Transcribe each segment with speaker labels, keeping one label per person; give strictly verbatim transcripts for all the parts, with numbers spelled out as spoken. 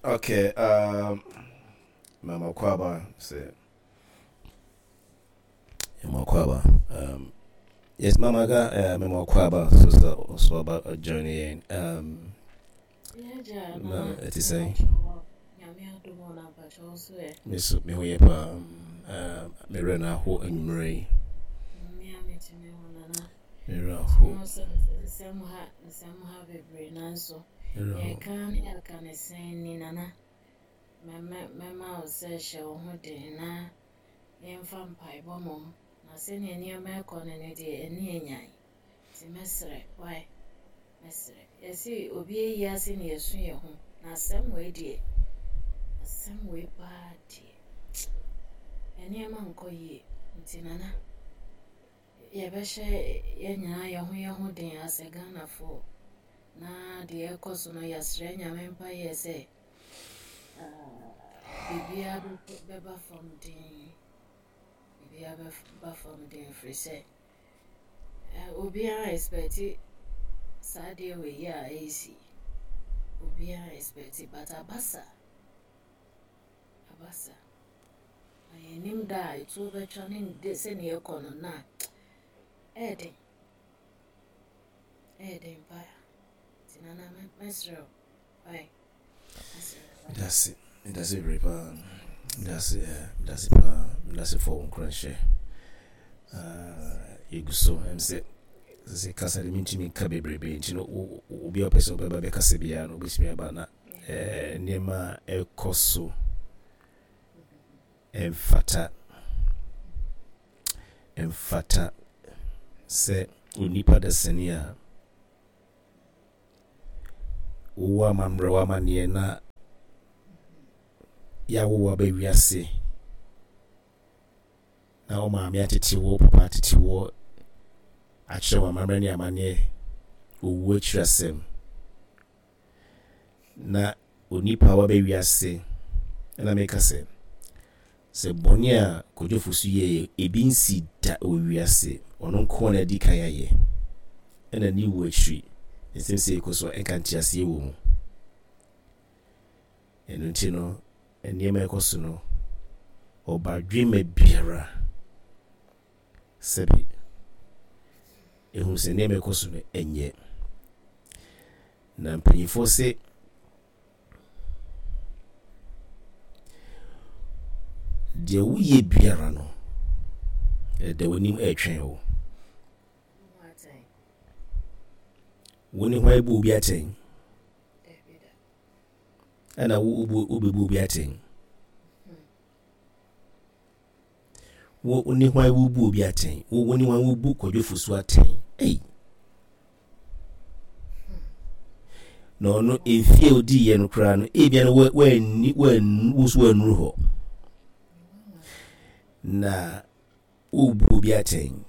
Speaker 1: Okay, um, Mama Kwaba said, Mama Kwaba, um, yes, Mama got uh, Mama Kwaba, so so about a journey in, um,
Speaker 2: yeah,
Speaker 1: no, it is saying, Miss Mihoyepa, um, Mirena Ho and Marie, Mira Ho,
Speaker 2: some have a brain answer. I can't, I can't say, Nina. My mouth says, show her dinner. Infant pie bomb. Na seni eni America na ne de eni enyan ti mesre why mesre yesi obi eyi ase na yesu ye ho na asem we de asem we ba de eni ema nkoyi nti nana ye be hye ye nyina ye ho ye ho den ase Ghana fo na de ekoso no yasre nyame mpa ye se ah bibia be ba from den we have a from the free say. Obia expect it Saturday we ya easy. Obia expect it, but Abasa Abasa. I name die to the churning this in your corner now. Edding Edding Pie. Tinana Mesro. Bye.
Speaker 1: That's it, that's it, Ripper. That's it, that's it, uh, that's it for crunch. Uh, you go so and say, say, Casa de Minchimi Cabe Brebe, you know, will be a person by Casabiano, which me about that. Eh, Nema El Coso, Enfata, Enfata, say, Unipa de Senia, Uwamam Rawamaniena. Ya wo ba wiase na o ma me atete wo papa atete wo a kire wa mamrani amane owu akirasem na onipa wa ba wiase na me kase se boni a kojofusu ye ebi nsi da o wiase ono nko na di kan yaye ena ni wo akiri nsense ikoso enkantiase wo mu eno ntino eniema ekoso no obadweme biara sebi ehun se eniema ekoso no enye na mpanyifo se de wuye biara no de wonim etwen o woni hwan bu obi aten ana wo obebu obi aten wo oni hwan wo bu obi aten wo woni hwan wo bu kodwofusu aten ei no no efie odi ye no kra no e bia no we ni we wusu anuru ho na wo bu obi aten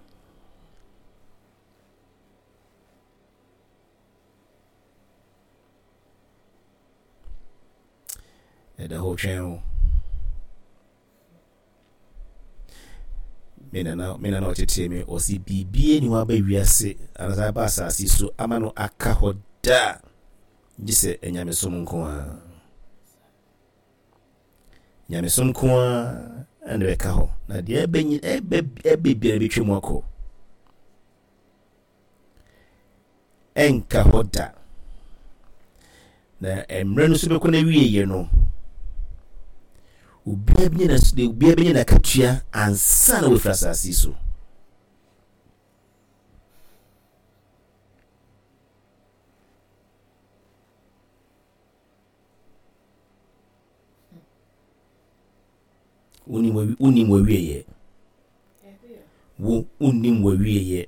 Speaker 1: the whole channel. Mena na mena na tete me o si bibie ni wa ba wiase anasa ba asasi so amano aka hoda gise enyame som nko a nyame som nko a ande be ka ho na de ebenyi ebe ebe bia betwemu akọ enka hoda na emre no so be ko na wie ye no ubia binye na sude ubia binye na katua ansa na we frasasi so uni mwe uni mwe wiye wo uni mwe wiye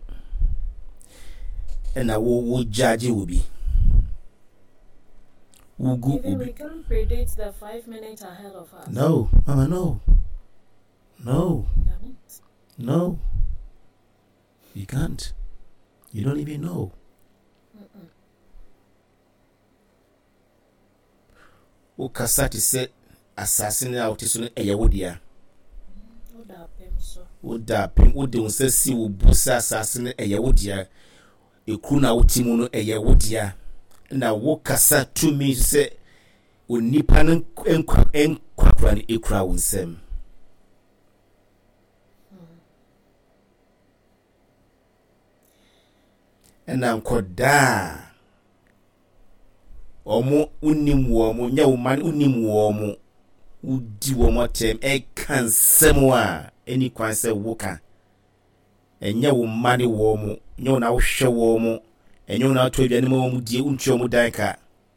Speaker 1: ena wo wo judge obi
Speaker 2: Ugu, Even we can't predict the five minutes ahead of us.
Speaker 1: No, Mama, no. No. No. You can't. You don't even know. O kasati se assassin out is a yawodia. O da pim, o don't say si wo busa assassin a yawodia. A kuna utimuno a yawodia. Na wo kasa to me say onipa no enkwa enkwa ni ekura wonsem ena nkoda omo unim wo mo nya wo man unim wo mo udi wo mo tem e kansem a eni kwanse woka enya wo mane wo mo nya na wo hwe wo mo enya na to aduane mo mo die untuo mo dan ka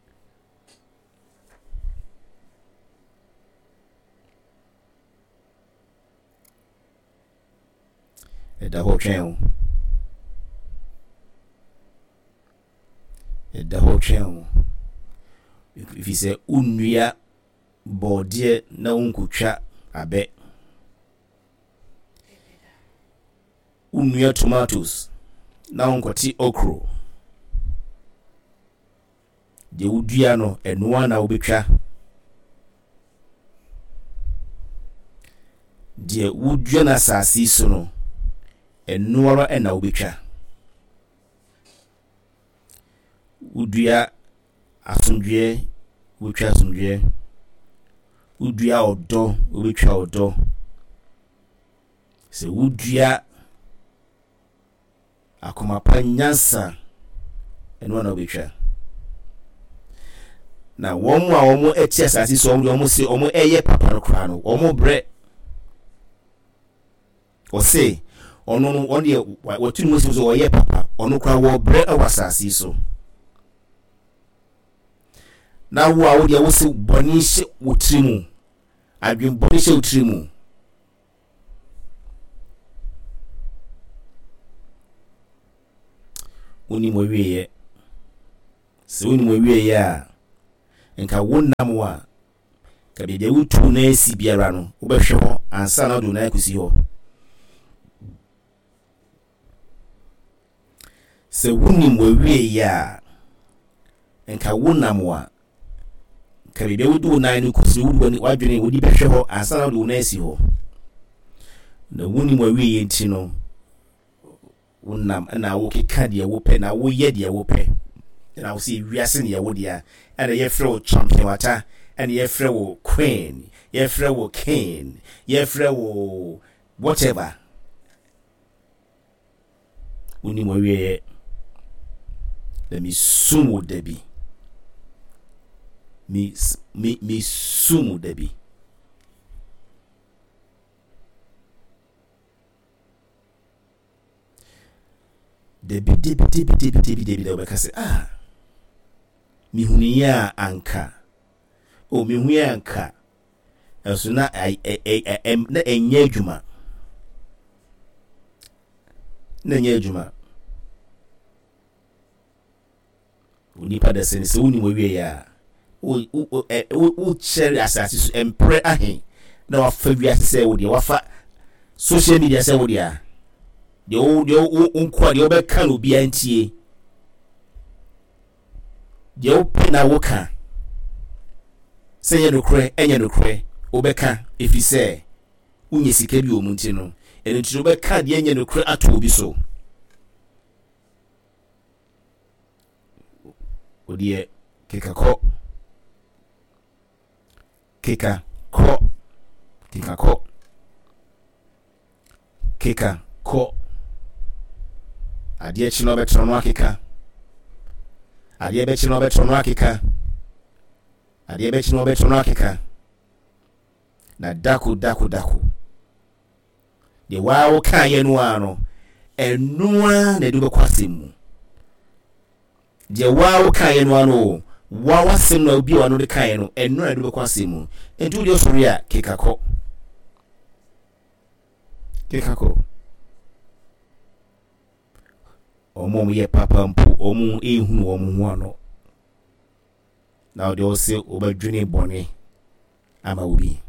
Speaker 1: e da ho twen e da ho twen if you say unua bodie na unkutwa abe unua tomatoes na unkoti okro de udua no enua na obetwa de udua na sasi so no enua ro na obetwa udua asundwe wotwa asundwe udua odo obetwa odo se udua akoma panyansa enua na obetwa na womu a womu eti asasi so womu se womu eye papa no kra no womu bre o se ono no onde wotun mo so oye papa ono kra wo bre awasasi so na wo a wo de wo se boni hye wotrimu adwen boni hye wotrimu oni mo wieye se oni mo wieye a enka wonnam wa ka bia wutu na esi biara no wo behwe ho ansa na do na akusi ho se wonni mo wieye a enka wonnam wa ka bia wutu na ni kusi wo ni wadwene wo di behwe ho ansa na do na esi ho na wonni mo wieye nti no wonnam na wo keka de wo pe na wo ye de wo pe na wo si wiase ne wo dia and ye fro champion wata and ye fro queen ye fro king ye fro whatever uni mo wiye let me sumu debi mi mi mi sumu debi debi debi debi debi debi debi debi kasi ah mihunia anka o mihunia anka eso na ai ai na enye adwuma na enye adwuma unipa da sense uni mo wie ya o o o chere asasi so empre ahen na wa fa wi asese wo de wa fa social media se wo de a de o de o unko de obeka no bia ntie de o pena woka senya no kre enya no kre obeka efi se unye sika bi omunti no ene tiro obeka de enya no kre ato obi so odie keka ko keka ko keka ko keka ko adie chino betro no akeka adie be chino betro no akeka adie be chino betro no akeka na daku daku daku de wawo kan ye no ano enua na du be kwasemu de wawo kan ye no ano wawa sem na obi wa no de kan ye no enua na du be kwasemu entu de osori a keka ko keka ko omo ye papa mpu omo ehunu omo ho ano na de o se obadwene bone ama obi